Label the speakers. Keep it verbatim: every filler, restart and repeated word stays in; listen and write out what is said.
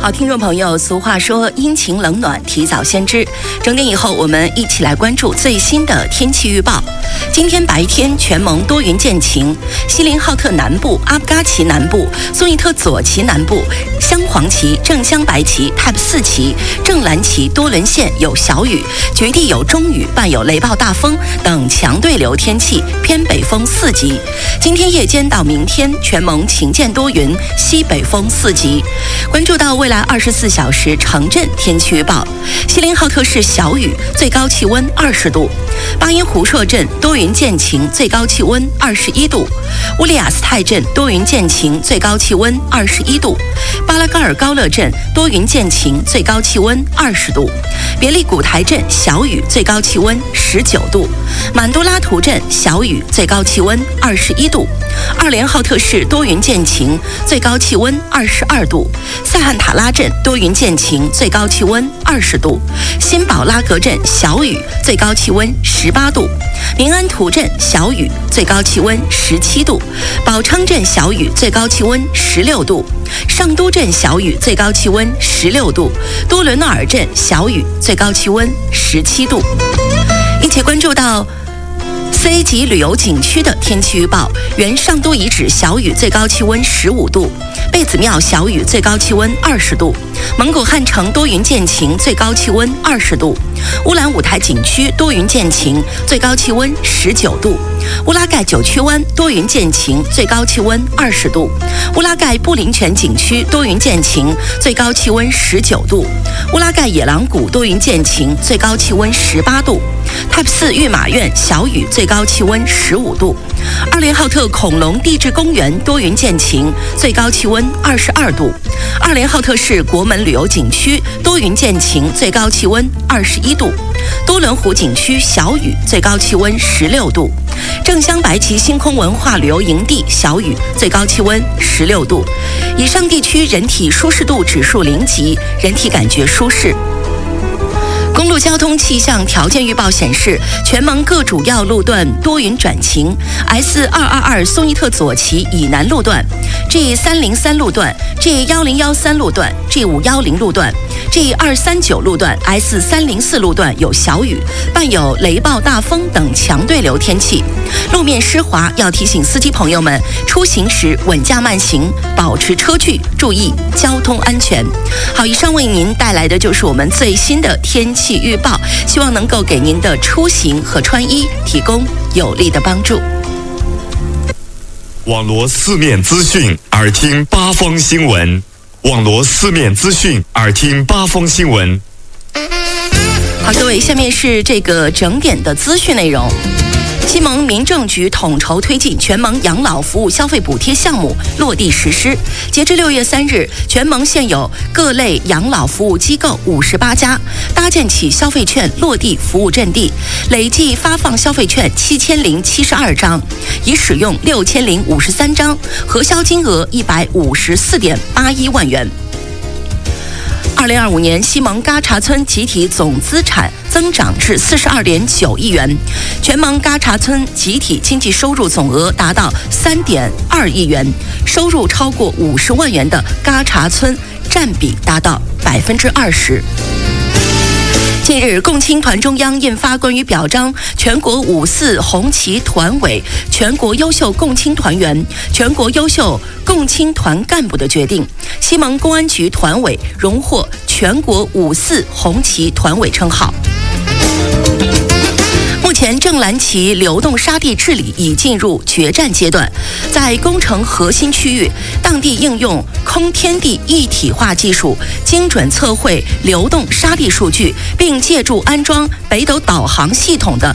Speaker 1: 好，听众朋友，俗话说阴晴冷暖提早先知，整点以后我们一起来关注最新的天气预报。今天白天全蒙多云见晴，锡林浩特南部、阿布嘎旗南部、苏伊特左旗南部、镶黄旗、正镶白旗、Type 四旗、正蓝旗多伦县有小雨，局地有中雨，伴有雷暴大风等强对流天气，偏北风四级。今天夜间到明天全蒙晴见多云，西北风四级。关注到未来二十四小时城镇天气预报：锡林浩特市小雨，最高气温二十度；巴音湖硕镇多云见晴，最高气温二十一度；乌里雅斯泰镇多云见晴，最高气温二十一度；巴拉嘎尔高乐镇多云见晴，最高气温二十度；别利古台镇小雨，最高气温十九度；满都拉图镇小雨，最高气温二十一度；二连浩特市多云见晴，最高气温二十二度；塞汉塔拉镇多云见晴，最高气温二十度；新堡拉格镇小雨，最高气温十八度；明安图镇小雨，最高气温十七度；宝昌镇小雨，最高气温十六度；上都镇小雨，最高气温十六度；多伦诺尔镇小雨，最高气温十七度。一起关注到C 级旅游景区的天气预报：原上都遗址小雨，最高气温十五度；贝子庙小雨，最高气温二十度；蒙古汉城多云见晴，最高气温二十度；乌兰舞台景区多云见晴，最高气温十九度；乌拉盖九曲湾多云见晴，最高气温二十度；乌拉盖布林泉景区多云见晴，最高气温十九度；乌拉盖野狼谷多云见晴，最高气温十八度；Type 四御马苑小雨，最高气温十五度；二连浩特恐龙地质公园多云见晴，最高气温二十二度；二连浩特市国门旅游景区多云见晴，最高气温二十一度；多伦湖景区小雨，最高气温十六度；正镶白旗星空文化旅游营地小雨，最高气温十六度。以上地区人体舒适度指数零级，人体感觉舒适。公路交通气象条件预报显示，全蒙各主要路段多云转晴 ，S 二二二松伊特左旗以南路段、G 三零三路段、G 一零一三路段、G 五一零路段、G 二三九路段、S 三零四路段有小雨，伴有雷暴大风等强对流天气，路面湿滑，要提醒司机朋友们出行时稳驾慢行，保持车距，注意交通安全。好，以上为您带来的就是我们最新的天气预报，希望能够给您的出行和穿衣提供有力的帮助。
Speaker 2: 网罗四面资讯，耳听八方新闻。网罗四面资讯，耳听八方新闻。
Speaker 1: 好，各位，下面是这个整点的资讯内容。西蒙民政局统筹推进全蒙养老服务消费补贴项目落地实施。截至六月三日，全蒙现有各类养老服务机构五十八家，搭建起消费券落地服务阵地，累计发放消费券七千零七十二张，已使用六千零五十三张，核销金额一百五十四点八一万元。二零二五年，西蒙嘎查村集体总资产增长至四十二点九亿元，全蒙嘎查村集体经济收入总额达到三点二亿元，收入超过五十万元的嘎查村占比达到百分之二十。近日，共青团中央印发关于表彰全国五四红旗团委、全国优秀共青团员、全国优秀共青团干部的决定，西蒙公安局团委荣获全国五四红旗团委称号。目前，正蓝旗流动沙地治理已进入决战阶段，在工程核心区域，当地应用空天地一体化技术，精准测绘流动沙地数据，并借助安装北斗导航系统的